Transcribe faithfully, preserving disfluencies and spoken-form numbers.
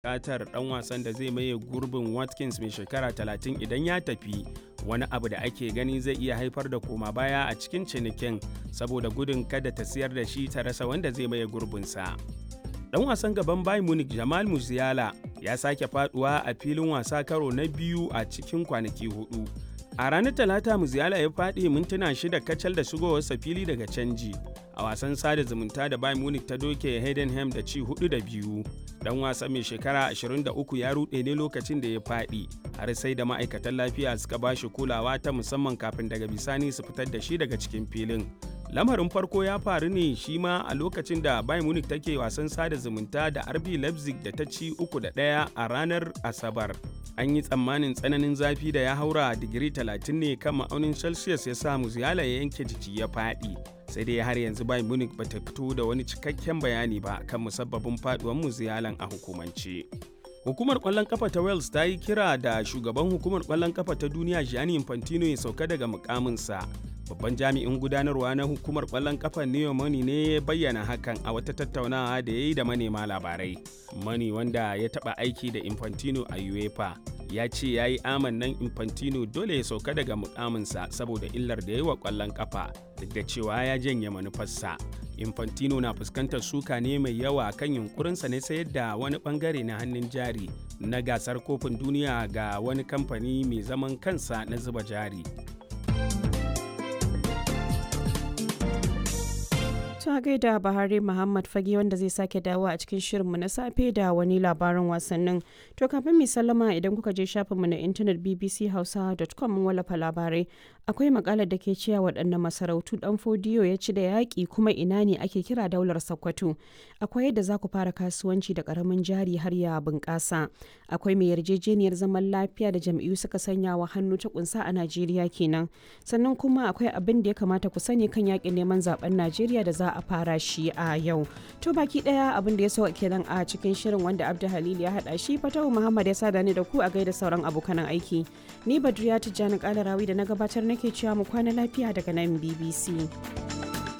buƙatar ɗan wasan da zai maye gurbin Watkins mai shekara talatin idan ya tafi, wani abu da ake gani zai iya haifar da koma baya a cikin cinikin saboda gudun kada ta siyar da shi ta rasa wanda zai maye gurbinsa. Ɗan wasan gaban Bayern Munich Jamal Musiala ya sake faduwa a filin wasa karo na biyu a cikin kwanaki hudu. A ranar Talata Musiala ya faɗi mintuna shida kacal da shigowarsa fili daga canji a wasan sada zumunta da Bayern Munich ta doke Heidenheim da ci hudu da biyu. Dan wasa mai shekara ashirin da uku ya ruɗe ne lokacin da ya faɗi har sai da ma'aikatan lafiya suka ba shi kulawa ta musamman kafin daga bisani su fitar da shi daga cikin filin. Lamarin farko ya faru ne shi ma a lokacin da Bayern Munich take wasan sada zumunta da R B Leipzig da ta ci uku da ɗaya a ranar Asabar. An yi tsammanin tsananin zafi da ya haura digiri talatin ne kan ma'aunin Celsius ya sa Musiala ya yanke jiki ya faɗi. Sai dai har yanzu Bayern Munich bata fito da wani cikakken bayani ba kan musabbabin faduwar Musialan a hukumance. Hukumar ƙwallon ƙafa ta Wales ta yi kira da shugaban hukumar ƙwallon ƙafa ta duniya Gianni Infantino ya sauka daga mukaminsa. Babban jami'in gudanarwa na hukumar ƙwallon ƙafa Neo Money ne ya bayyana hakan a wata tattaunawa da ya yi da manema labarai. Money wanda ya taɓa aiki da Infantino a UEFA ya ce ya yi amannan Infantino dole ya sauka daga mukaminsa saboda illar da ya yi wa ƙwallon ƙafa duk da cewa ya janye manufarsa. Infantino na fuskantar suka ne mai yawa kan yunkurinsa ne sayar da wani bangare na hannun jari na gasar kofin duniya ga wani kamfani mai zaman kansa na zuba jari. Ta gaida Bahari Muhammad Fage wanda zai sake dawo a cikin shirinmu na safe da wani labarin wasannin. To kafin mai sallama idan kuka je shafinmu na intanet b b c hausa dot com mun wallafa labarai. Akwai makalar da ke cewa waɗanne masarautu ɗan Fodiyo ya ci da yaƙi kuma ina ne ake kira daular Sokoto. Akwai yadda za ku fara kasuwanci da ƙaramin jari har ya bunƙasa. Akwai mai yarjejeniyar zaman lafiya da jam'iyyu suka sanya wa hannu ta kunsa a Najeriya kenan. Sannan kuma akwai abin da ya kamata ku sani kan yaƙin neman zaben Najeriya da za a fara shi a yau. To baki daya abin da ya sauka kenan a cikin shirin wanda Abdu Halil ya hada shi, Fatahu Muhammad ya sada ni da ku a gaida sauran abokan aiki. Ni Badriya Tijjani Kalarawi da na gabatar nake cewa mu kwana lafiya daga nan B B C.